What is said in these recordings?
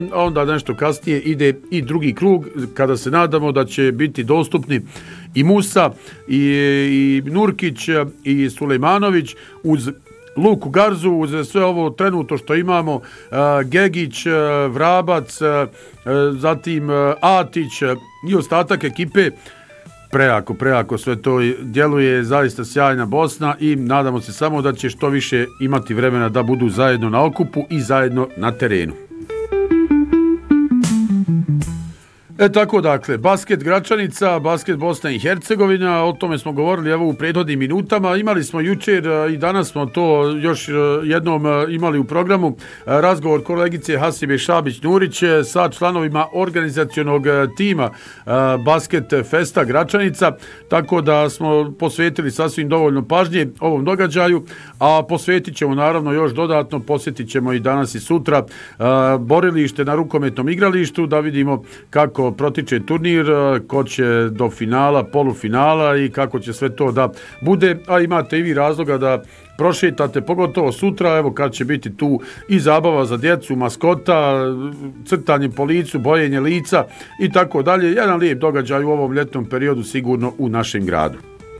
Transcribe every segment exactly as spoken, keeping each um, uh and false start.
a onda nešto kasnije ide i drugi krug kada se nadamo da će biti dostupni i Musa i, i Nurkić i Sulejmanović uz Luku Garzu, uz sve ovo trenutno što imamo, uh, Gegić, uh, Vrabac, uh, zatim uh, Atić uh, i ostatak ekipe. Prejako, prejako sve to djeluje, zaista sjajna Bosna i nadamo se samo da će što više imati vremena da budu zajedno na okupu i zajedno na terenu. E tako dakle, basket Gračanica, basket Bosna i Hercegovina, o tome smo govorili evo u prethodnim minutama. Imali smo jučer i danas smo to još jednom imali u programu razgovor kolegice Hasibe Šabić-Nurić sa članovima organizacionog tima Basket Festa Gračanica, tako da smo posvetili sasvim dovoljno pažnje ovom događaju, a posvetit ćemo naravno još dodatno, posjetit ćemo i danas i sutra borilište na rukometnom igralištu da vidimo kako protiče turnir, ko će do finala, polufinala i kako će sve to da bude, a imate i vi razloga da prošetate, pogotovo sutra, evo kad će biti tu i zabava za djecu, maskota, crtanje po licu, bojenje lica i tako dalje. Jedan lijep događaj u ovom ljetnom periodu sigurno u našem gradu.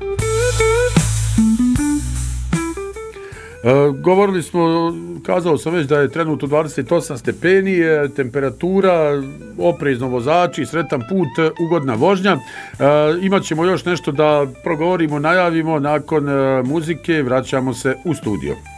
E, govorili smo, kazao sam već da je trenutno dvadeset osam stepeni, temperatura, oprezno vozači, sretan put, ugodna vožnja. E, imat ćemo još nešto da progovorimo, najavimo nakon e, muzike, vraćamo se u studio.